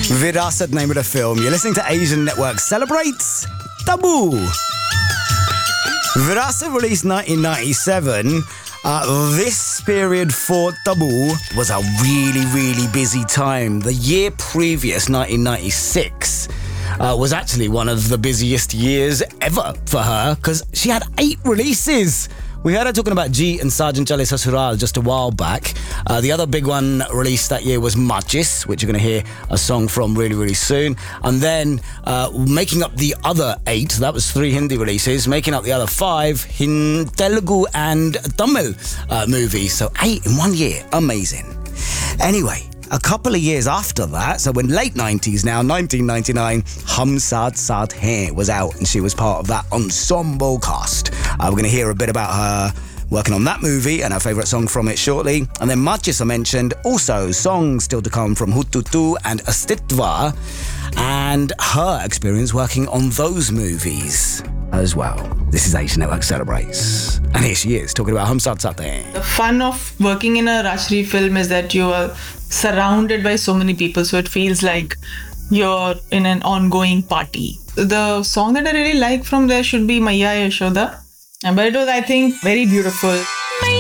Virasat, name of the film. You're listening to Asian Network Celebrates Tabu. Virasat released 1997. This period for Tabu was a really, really busy time. The year previous, 1996, was actually one of the busiest years ever for her because she had 8 releases. We heard her talking about G and Sergeant Chale Sasural just a while back. The other big one released that year was Machis, which you're going to hear a song from really, really soon. And then making up the other 8, that was 3 Hindi releases, making up the other 5 Telugu and Tamil movies. So 8 in 1 year. Amazing. Anyway, a couple of years after that, so in late 90s now, 1999, Hum Saath Saath Hain was out and she was part of that ensemble cast. We're going to hear a bit about her working on that movie and her favourite song from it shortly. And then Machis I mentioned, also songs still to come from Hututu and Astitva and her experience working on those movies as well. This is Asian Network Celebrates. And here she is, talking about Hum Saath Saath Hain. The fun of working in a Rajshri film is that you are surrounded by so many people, so it feels like you're in an ongoing party. The song that I really like from there should be Maiya Yashoda. But it was, I think, very beautiful.